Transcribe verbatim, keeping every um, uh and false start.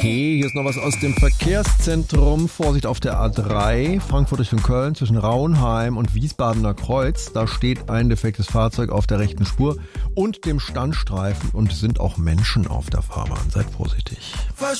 Okay, hier ist noch was aus dem Verkehrszentrum. Vorsicht auf der A drei, Frankfurt Richtung Köln, zwischen Raunheim und Wiesbadener Kreuz. Da steht ein defektes Fahrzeug auf der rechten Spur und dem Standstreifen und sind auch Menschen auf der Fahrbahn. Seid vorsichtig.